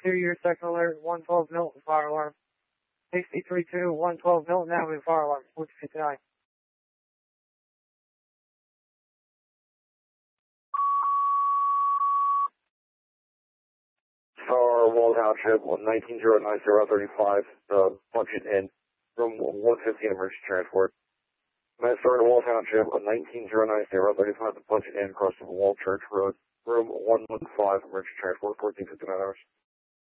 6332, your second alert, 112 Milton, fire alarm. 6332, 112 Milton Avenue, fire alarm, 1459. Star Wall Township, 1909-035, punch it in. Room 115, emergency transport. Star Wall Township, 1909-035, punch it in across the Wall Church Road. Room 115, emergency transport, 1459 hours.